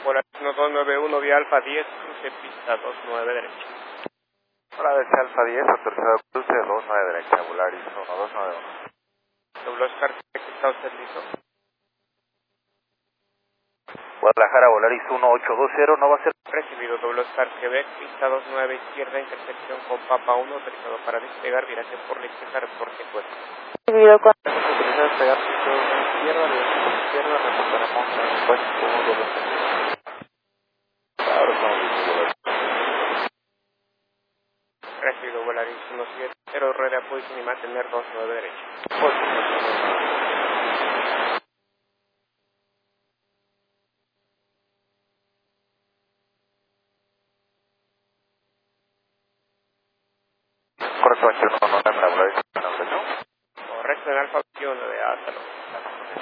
Volaris 1291 vía Alfa 10, cruce pista 29 derecha. Volaris Alfa 10, autorizado cruce 29 derecha, Volaris 1291. Doble Oscar, ¿está usted listo? Guadalajara, Volaris 1820, no va a ser... Recibido, doble Oscar Quebec, pista 29 izquierda, intersección con Papa 1, autorizado para despegar, viraje por la izquierda, reporte cuesta. Recibido con... Autorizado despegar, pista 29 izquierda, viraje izquierda, reportaremos en puesto 1, Ahora estamos listos, Recibido, Volaris 170, rueda posición y mantener 29 derecha. Correcto, 21, no, Volaris 91. Correcto, en Alfa 21 de hasta luego.